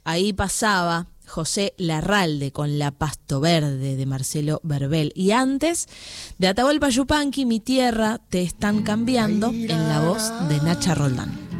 Ahí pasaba José Larralde con La Pasto Verde de Marcelo Verbel. Y antes, de Atahualpa Yupanqui, Mi Tierra, Te Están Cambiando, en la voz de Nacha Roldán.